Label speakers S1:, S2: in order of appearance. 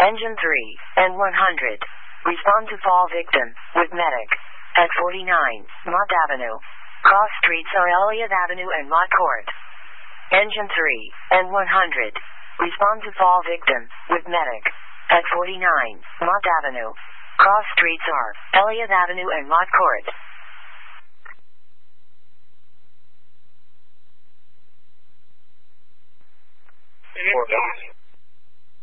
S1: Engine 3 and 100. Respond to fall victim with medic at 49 Mott Avenue. Cross streets are Elliott Avenue and Mott Court. Engine 3 and 100. Respond to fall victim with medic at 49 Mott Avenue. Cross streets are Elliott Avenue and Mott Court.
S2: Four